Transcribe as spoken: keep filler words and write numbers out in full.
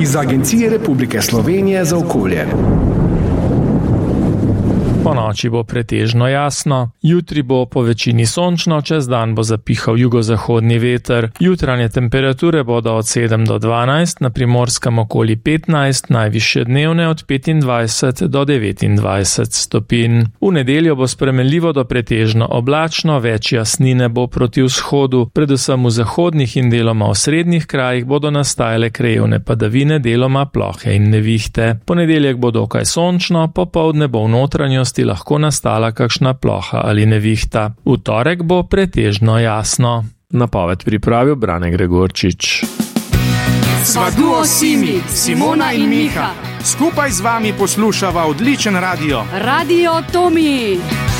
iz Agencije Republike Slovenije za okolje. Po noči bo pretežno jasno, jutri bo po večini sončno, čez dan bo zapihal jugozahodni veter. Jutranje temperature bodo od sedem do dvanajst, na Primorskem okoli petnajst, najvišje dnevne od petindvajset do devetindvajset stopinj. V nedeljo bo spremenljivo do pretežno oblačno, več jasnine bo proti vzhodu, predvsem v zahodnih in deloma v srednjih krajih bodo nastajale krajevne padavine, deloma plohe in nevihte. Ponedeljek bo dokaj sončno, popoldne bo v notranjosti lahko nastala kakšna ploha ali nevihta. V torek bo pretežno jasno. Napoved pripravil Brane Gregorčič. Sva duo Simi, Simona in Miha. Skupaj z vami poslušava odličen radio. Radio Tomi.